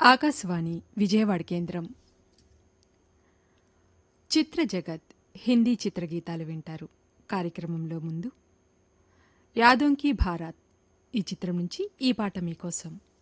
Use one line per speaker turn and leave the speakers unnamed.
ఆకాశవాణి విజయవాడ కేంద్రం చిత్ర జగత్ హిందీ చిత్రగీతాలు వింటారు. కార్యక్రమంలో ముందు యాదోంకి భారత్ ఈ చిత్రం నుంచి ఈ పాట మీకోసం.